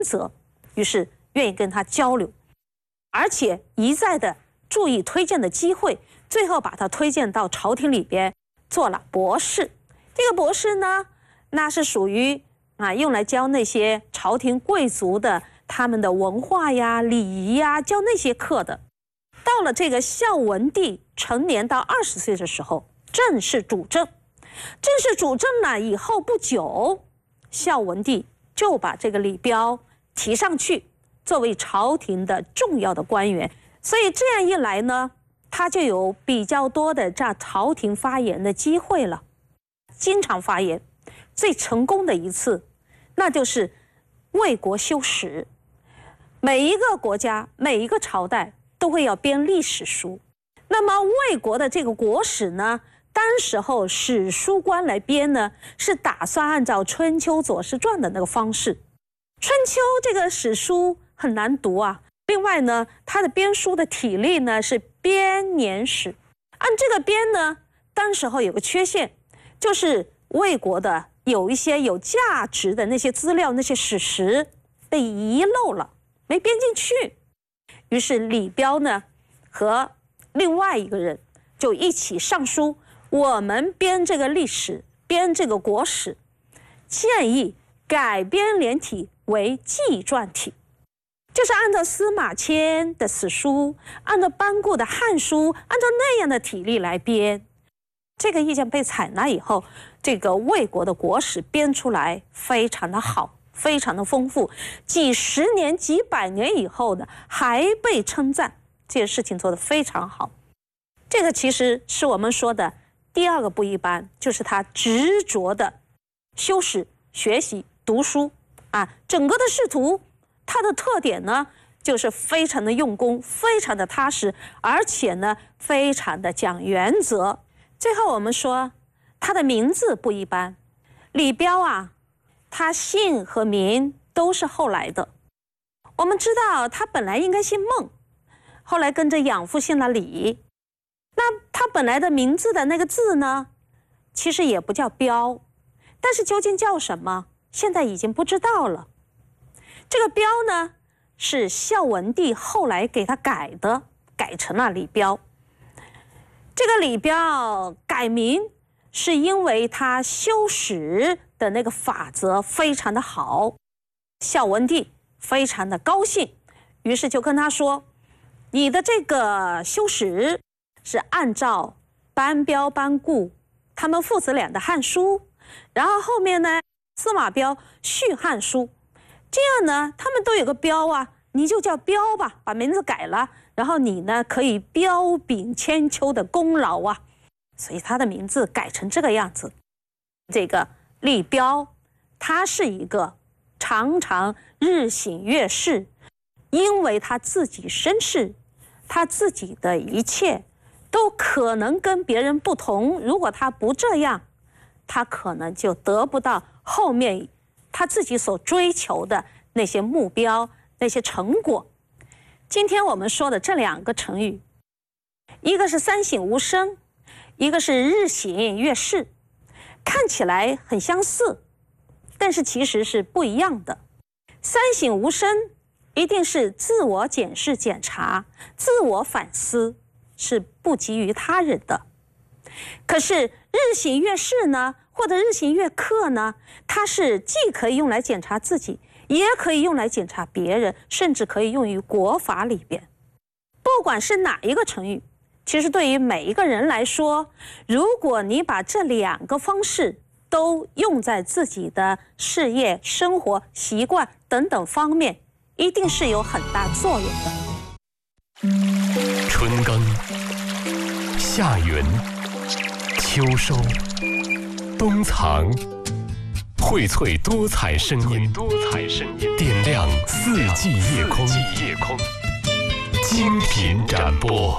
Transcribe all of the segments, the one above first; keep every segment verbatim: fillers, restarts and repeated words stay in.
则，于是愿意跟他交流，而且一再的注意推荐的机会，最后把他推荐到朝廷里边做了博士。这个博士呢，那是属于啊用来教那些朝廷贵族的他们的文化呀、礼仪呀，教那些课的。到了这个孝文帝成年到二十岁的时候，正式主政。正式主政了以后不久，孝文帝就把这个李彪提上去，作为朝廷的重要的官员。所以这样一来呢，他就有比较多的在朝廷发言的机会了，经常发言。最成功的一次，那就是为国修史。每一个国家、每一个朝代都会要编历史书。那么魏国的这个国史呢，当时候史书官来编呢，是打算按照《春秋左氏传》的那个方式。春秋这个史书很难读啊，另外呢，它的编书的体例呢是编年史。按这个编呢，当时候有个缺陷，就是魏国的有一些有价值的那些资料、那些史实被遗漏了，没编进去。于是李彪呢和另外一个人就一起上书，我们编这个历史，编这个国史，建议改编连体为纪传体，就是按照司马迁的史书，按照班固的汉书，按照那样的体例来编。这个意见被采纳以后，这个魏国的国史编出来非常的好，非常的丰富，几十年、几百年以后呢，还被称赞，这件事情做得非常好。这个其实是我们说的第二个不一般，就是他执着的修史、学习、读书啊，整个的仕途，它的特点呢，就是非常的用功，非常的踏实，而且呢，非常的讲原则。最后我们说他的名字不一般，李彪啊，他姓和名都是后来的。我们知道他本来应该姓孟，后来跟着养父姓了李。那他本来的名字的那个字呢，其实也不叫彪，但是究竟叫什么，现在已经不知道了。这个彪呢，是孝文帝后来给他改的，改成了李彪。这个李彪改名是因为他修史的那个法则非常的好，孝文帝非常的高兴，于是就跟他说，你的这个修史是按照班彪、班固他们父子俩的汉书，然后后面呢司马彪续汉书，这样呢他们都有个彪啊，你就叫彪吧，把名字改了，然后你呢可以彪炳千秋的功劳啊，所以他的名字改成这个样子。这个李彪他是一个常常日省月事，因为他自己身世，他自己的一切都可能跟别人不同，如果他不这样，他可能就得不到后面他自己所追求的那些目标、那些成果。今天我们说的这两个成语，一个是三省吾身，一个是日省月事，看起来很相似，但是其实是不一样的。三省吾身一定是自我检视检查、自我反思，是不及于他人的。可是日省月事呢，或者日省月刻呢，它是既可以用来检查自己，也可以用来检查别人，甚至可以用于国法里边。不管是哪一个成语，其实对于每一个人来说，如果你把这两个方式都用在自己的事业、生活、习惯等等方面，一定是有很大作用的。 春耕、夏耘、秋收、冬藏，荟萃多彩声音，多彩声音点亮四季夜空，夜空精品展播。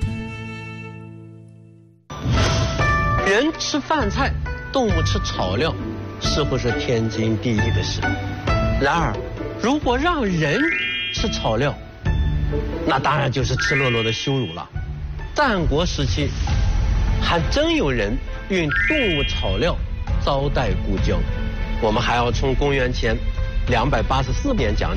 人吃饭菜，动物吃草料，似乎是天经地义的事。然而，如果让人吃草料，那当然就是赤裸裸的羞辱了。战国时期，还真有人运动物草料招待故交。我们还要从公元前两百八十四面讲